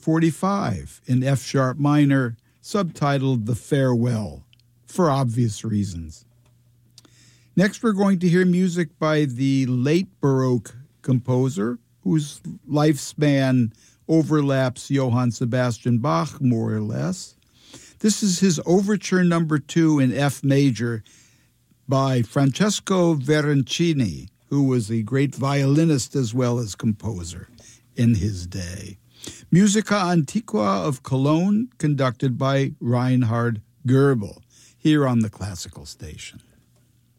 45 in F sharp minor, subtitled The Farewell, for obvious reasons. Next, we're going to hear music by the late Baroque composer, whose lifespan overlaps Johann Sebastian Bach, more or less. This is his Overture Number 2 in F major by Francesco Veroncini, who was a great violinist as well as composer in his day. Musica Antiqua of Cologne, conducted by Reinhard Goebel, here on the Classical Station.